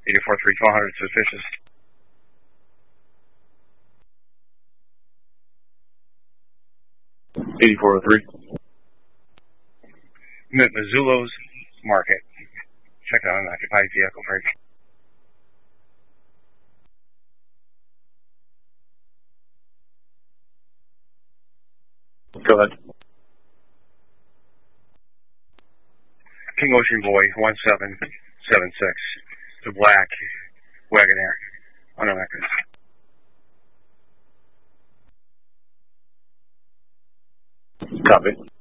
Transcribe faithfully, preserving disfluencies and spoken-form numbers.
eighty-four three twelve hundred, suspicious. eighty-four oh three. Missoula's Market. Check out an occupied vehicle break. Go ahead. King Ocean Boy, one seven seven six. The black Wagonair. On a record. Copy.